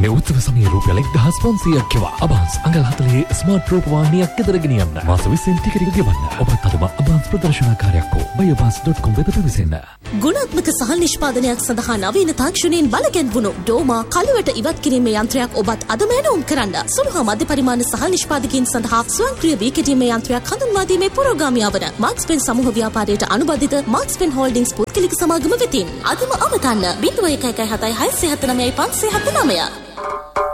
මේ උත්සව සමයේ රුපියල් 1500ක් ගෙවා අබාන්ස් අඟල් 40 ස්මාර්ට් රූපවාහිනියක් ගෙදර ගෙනියන්න. මාස 20න් ටිකට් එක ගෙවන්න. ඔබත් අදම අබාන්ස් ප්‍රදර්ශනකාරයක් හෝ buyabans.com වෙත පැමිණෙන්න. ගුණාත්මක සහල් නිෂ්පාදනයක් සඳහා නවීන තාක්ෂණයෙන් බලගැන්වුණු ඩෝමා කළුවට ඉවත් කිරීමේ යන්ත්‍රයක් ඔබත් අදම ඇනවුම් කරන්න. සුළු හා මධ්‍ය පරිමාණ සහල් නිෂ්පාදකයන් සඳහා ස්වයංක්‍රීය වී කෙටීමේ යන්ත්‍රයක් හඳුන්වා දීමේ පුරෝගාමියා වන මාක්ස්පෙන් සමූහ ව්‍යාපාරයට අනුබද්ධිත මාක්ස්පෙන් හෝල්ඩින්ග්ස් පුද්ගලික සමාගම වෙතින් අදම අමතන්න 0117 679 579